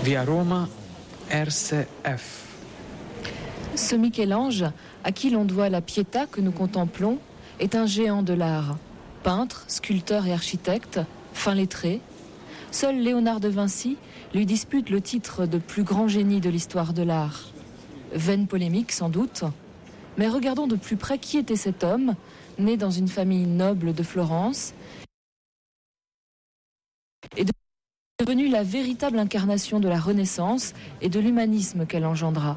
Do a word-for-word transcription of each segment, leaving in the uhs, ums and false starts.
Via Roma, R C F. Ce Michel-Ange, à qui l'on doit la Pietà que nous contemplons, est un géant de l'art. Peintre, sculpteur et architecte, fin lettré. Seul Léonard de Vinci lui dispute le titre de plus grand génie de l'histoire de l'art. Vaine polémique sans doute, mais regardons de plus près qui était cet homme, né dans une famille noble de Florence, et devenu la véritable incarnation de la Renaissance et de l'humanisme qu'elle engendra.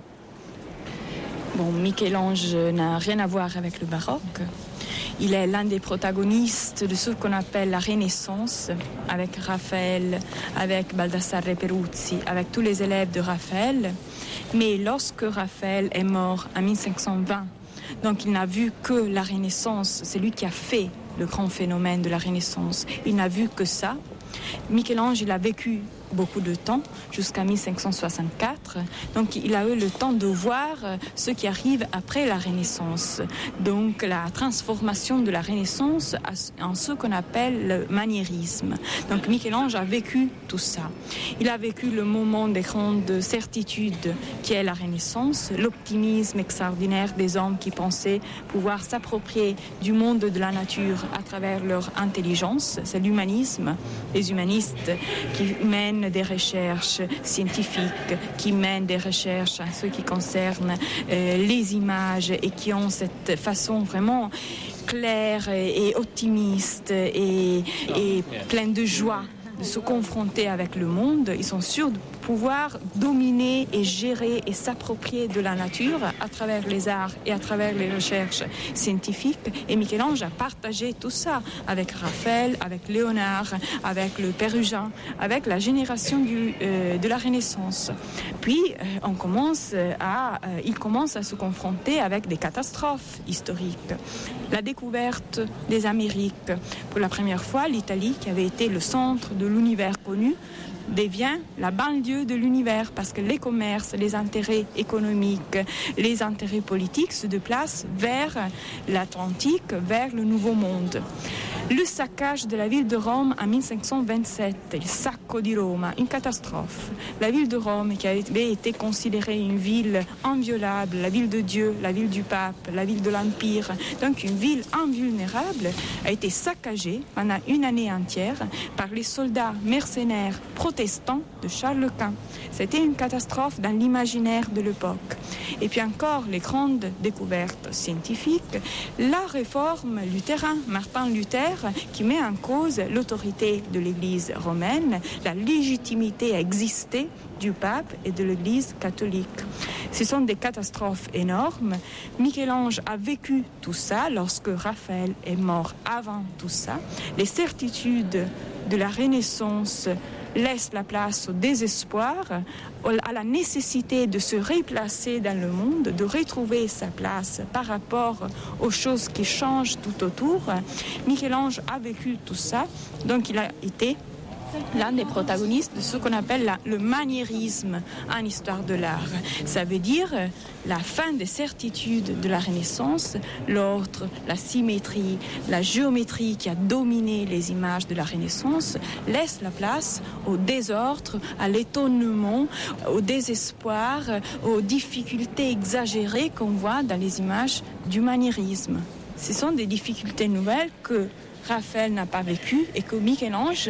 Bon, Michel-Ange n'a rien à voir avec le baroque. Il est l'un des protagonistes de ce qu'on appelle la Renaissance, avec Raphaël, avec Baldassare Peruzzi, avec tous les élèves de Raphaël. Mais lorsque Raphaël est mort en mille cinq cent vingt, donc il n'a vu que la Renaissance, c'est lui qui a fait le grand phénomène de la Renaissance. Il n'a vu que ça. Michel-Ange, il a vécu beaucoup de temps, jusqu'à mille cinq cent soixante-quatre. Donc il a eu le temps de voir ce qui arrive après la Renaissance. Donc la transformation de la Renaissance en ce qu'on appelle le maniérisme. Donc Michel-Ange a vécu tout ça. Il a vécu le moment des grandes certitudes qui est la Renaissance, l'optimisme extraordinaire des hommes qui pensaient pouvoir s'approprier du monde de la nature à travers leur intelligence. C'est l'humanisme, les humanistes qui mènent des recherches scientifiques, qui mènent des recherches en ce qui concerne euh, les images et qui ont cette façon vraiment claire et, et optimiste et, et pleine de joie de se confronter avec le monde. Ils sont sûrs de pouvoir dominer et gérer et s'approprier de la nature à travers les arts et à travers les recherches scientifiques. Et Michel-Ange a partagé tout ça avec Raphaël, avec Léonard, avec le Pérugin, avec la génération du, euh, de la Renaissance. Puis, euh, on commence à, euh, il commence à se confronter avec des catastrophes historiques. La découverte des Amériques. Pour la première fois, l'Italie, qui avait été le centre de l'univers connu, devient la banlieue de l'univers parce que les commerces, les intérêts économiques, les intérêts politiques se déplacent vers l'Atlantique, vers le Nouveau Monde. Le saccage de la ville de Rome en mille cinq cent vingt-sept, il sacco di Roma, une catastrophe. La ville de Rome qui avait été considérée une ville inviolable, la ville de Dieu, la ville du pape, la ville de l'Empire, donc une ville invulnérable, a été saccagée pendant une année entière par les soldats mercenaires protestants de Charles Quint. C'était une catastrophe dans l'imaginaire de l'époque. Et puis encore, les grandes découvertes scientifiques, la réforme luthérienne, Martin Luther, qui met en cause l'autorité de l'Église romaine, la légitimité à exister du pape et de l'Église catholique. Ce sont des catastrophes énormes. Michel-Ange a vécu tout ça lorsque Raphaël est mort avant tout ça. Les certitudes de la Renaissance laisse la place au désespoir, à la nécessité de se replacer dans le monde, de retrouver sa place par rapport aux choses qui changent tout autour. Michel-Ange a vécu tout ça, donc il a été l'un des protagonistes de ce qu'on appelle la, le maniérisme en histoire de l'art. Ça veut dire la fin des certitudes de la Renaissance, l'ordre, la symétrie, la géométrie qui a dominé les images de la Renaissance laisse la place au désordre, à l'étonnement, au désespoir, aux difficultés exagérées qu'on voit dans les images du maniérisme. Ce sont des difficultés nouvelles que Raphaël n'a pas vécues et que Michel-Ange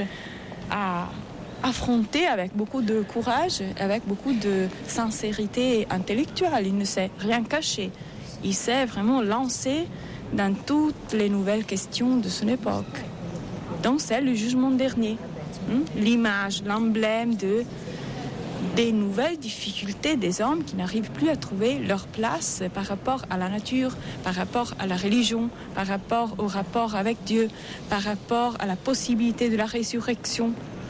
a affronté avec beaucoup de courage, avec beaucoup de sincérité intellectuelle. Il ne s'est rien caché. Il s'est vraiment lancé dans toutes les nouvelles questions de son époque. Donc c'est le jugement dernier. L'image, l'emblème de, des nouvelles difficultés des hommes qui n'arrivent plus à trouver leur place par rapport à la nature, par rapport à la religion, par rapport au rapport avec Dieu, par rapport à la possibilité de la résurrection.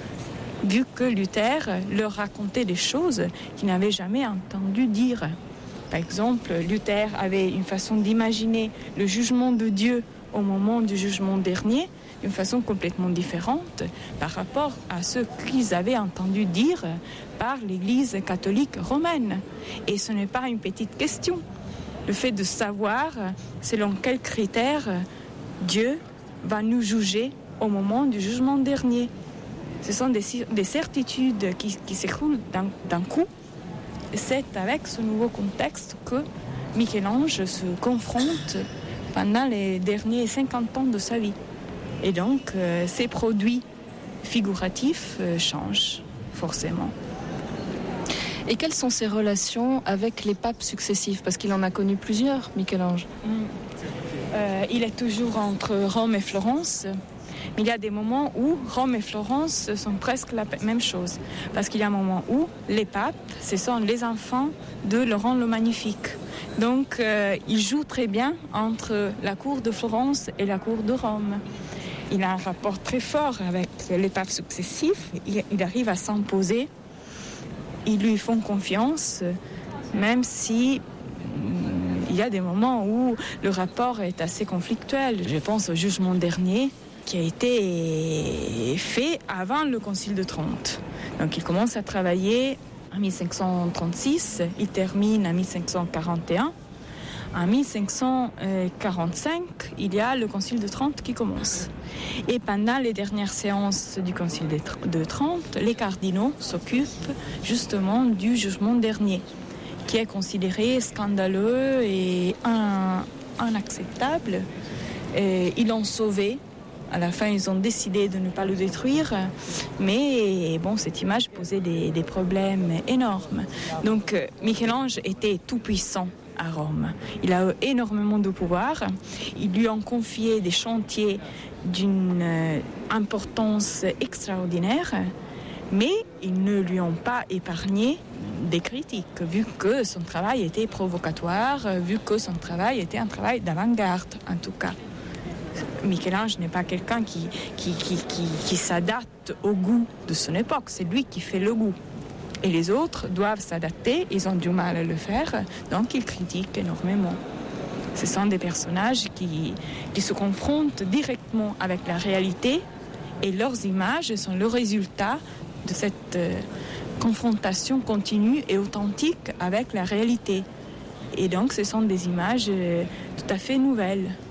Vu que Luther leur racontait des choses qu'ils n'avaient jamais entendu dire. Par exemple, Luther avait une façon d'imaginer le jugement de Dieu au moment du jugement dernier, d'une façon complètement différente par rapport à ce qu'ils avaient entendu dire par l'Église catholique romaine. Et ce n'est pas une petite question. Le fait de savoir selon quels critères Dieu va nous juger au moment du jugement dernier. Ce sont des, des certitudes qui, qui s'écroulent d'un, d'un coup. C'est avec ce nouveau contexte que Michel-Ange se confronte pendant les derniers cinquante ans de sa vie. Et donc, euh, ses produits figuratifs euh, changent, forcément. Et quelles sont ses relations avec les papes successifs? Parce qu'il en a connu plusieurs, Michel-Ange. Mmh. Euh, il est toujours entre Rome et Florence. Mais il y a des moments où Rome et Florence sont presque la même chose. Parce qu'il y a un moment où les papes, ce sont les enfants de Laurent le Magnifique. Donc, euh, il joue très bien entre la cour de Florence et la cour de Rome. Il a un rapport très fort avec les papes successifs. Il, il arrive à s'imposer. Ils lui font confiance, même si il y a des moments où le rapport est assez conflictuel. Je pense au jugement dernier qui a été fait avant le Concile de Trente. Donc il commence à travailler en mille cinq cent trente-six, il termine en mille cinq cent quarante et un. En mille cinq cent quarante-cinq, il y a le Concile de Trente qui commence. Et pendant les dernières séances du Concile de Trente, les cardinaux s'occupent justement du jugement dernier, qui est considéré scandaleux et un, inacceptable. Et ils l'ont sauvé. À la fin, ils ont décidé de ne pas le détruire. Mais bon, cette image posait des, des problèmes énormes. Donc, Michel-Ange était tout puissant à Rome. Il a énormément de pouvoir. Ils lui ont confié des chantiers d'une importance extraordinaire, mais ils ne lui ont pas épargné des critiques, vu que son travail était provocatoire, vu que son travail était un travail d'avant-garde, en tout cas. Michel-Ange n'est pas quelqu'un qui, qui, qui, qui, qui s'adapte au goût de son époque, c'est lui qui fait le goût. Et les autres doivent s'adapter, ils ont du mal à le faire, donc ils critiquent énormément. Ce sont des personnages qui, qui se confrontent directement avec la réalité et leurs images sont le résultat de cette euh, confrontation continue et authentique avec la réalité. Et donc ce sont des images euh, tout à fait nouvelles.